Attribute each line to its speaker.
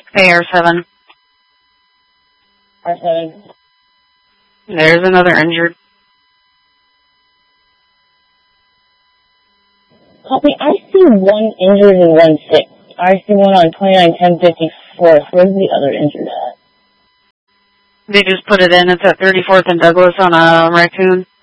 Speaker 1: AR7.
Speaker 2: R7.
Speaker 1: There's another injured.
Speaker 2: Copy, I see one injured and one sick. I see one on 291054th. Where's the other injured at?
Speaker 1: They just put it in. It's at 34th and Douglas on a Raccoon.